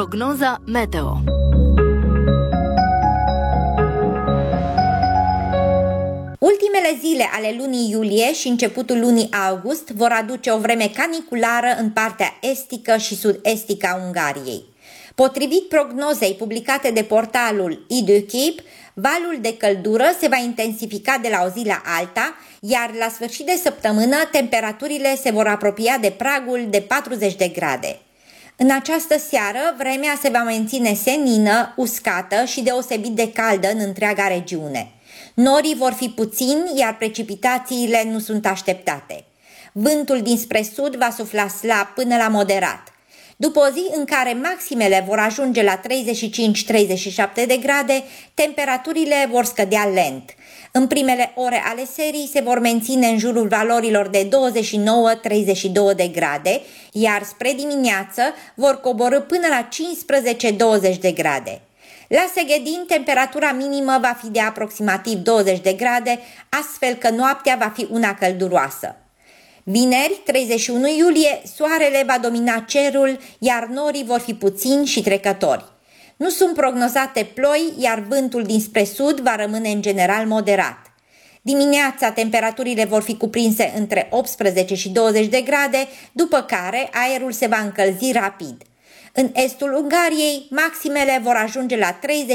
Prognoza meteo. Ultimele zile ale lunii iulie și începutul lunii august vor aduce o vreme caniculară în partea estică și sud-estică a Ungariei. Potrivit prognozei publicate de portalul Időkép, valul de căldură se va intensifica de la o zi la alta, iar la sfârșit de săptămână temperaturile se vor apropia de pragul de 40 de grade. În această seară, vremea se va menține senină, uscată și deosebit de caldă în întreaga regiune. Norii vor fi puțini, iar precipitațiile nu sunt așteptate. Vântul dinspre sud va sufla slab până la moderat. După o zi în care maximele vor ajunge la 35-37 de grade, temperaturile vor scădea lent. În primele ore ale serii se vor menține în jurul valorilor de 29-32 de grade, iar spre dimineață vor coborî până la 15-20 de grade. La Seghedin, temperatura minimă va fi de aproximativ 20 de grade, astfel că noaptea va fi una călduroasă. Vineri, 31 iulie, soarele va domina cerul, iar norii vor fi puțini și trecători. Nu sunt prognozate ploi, iar vântul dinspre sud va rămâne în general moderat. Dimineața, temperaturile vor fi cuprinse între 18 și 20 de grade, după care aerul se va încălzi rapid. În estul Ungariei, maximele vor ajunge la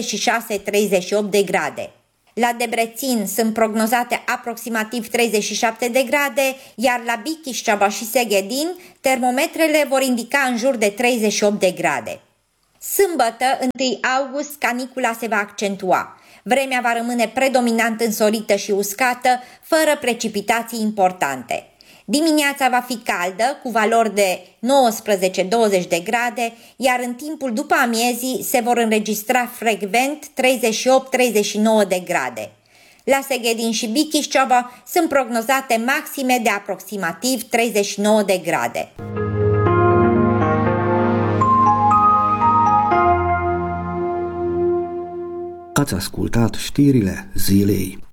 36-38 de grade. La Debrecen sunt prognozate aproximativ 37 de grade, iar la Bikișceaba și Seghedin, termometrele vor indica în jur de 38 de grade. Sâmbătă, 1 august, canicula se va accentua. Vremea va rămâne predominant însorită și uscată, fără precipitații importante. Dimineața va fi caldă, cu valori de 19-20 de grade, iar în timpul după amiezii se vor înregistra frecvent 38-39 de grade. La Seghedin și Bikișceaba sunt prognozate maxime de aproximativ 39 de grade. Ați ascultat știrile zilei.